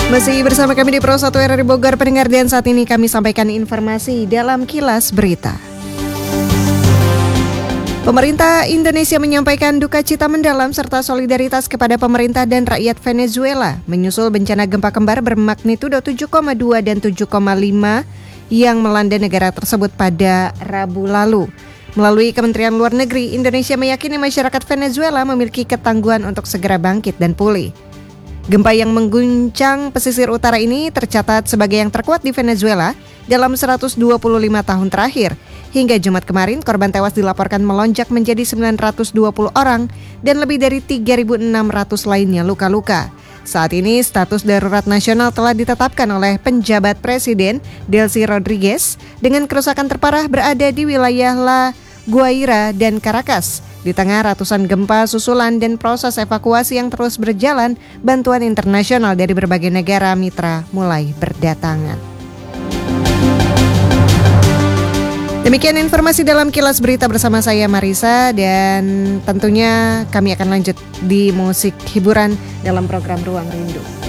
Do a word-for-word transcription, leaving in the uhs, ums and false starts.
Masih bersama kami di Pro satu R R I Bogor pendengar, dan saat ini kami sampaikan informasi dalam Kilas Berita. Pemerintah Indonesia menyampaikan duka cita mendalam serta solidaritas kepada pemerintah dan rakyat Venezuela menyusul bencana gempa kembar bermagnitudo tujuh koma dua dan tujuh koma lima yang melanda negara tersebut pada Rabu lalu. Melalui Kementerian Luar Negeri, Indonesia meyakini masyarakat Venezuela memiliki ketangguhan untuk segera bangkit dan pulih. Gempa yang mengguncang pesisir utara ini tercatat sebagai yang terkuat di Venezuela dalam seratus dua puluh lima tahun terakhir. Hingga Jumat kemarin, korban tewas dilaporkan melonjak menjadi sembilan ratus dua puluh orang dan lebih dari tiga ribu enam ratus lainnya luka-luka. Saat ini, status darurat nasional telah ditetapkan oleh penjabat Presiden Delcy Rodriguez dengan kerusakan terparah berada di wilayah La Guaira dan Caracas. Di tengah ratusan gempa susulan dan proses evakuasi yang terus berjalan, bantuan internasional dari berbagai negara mitra mulai berdatangan. Demikian informasi dalam Kilas Berita bersama saya Marisa, dan tentunya kami akan lanjut di musik hiburan dalam program Ruang Rindu.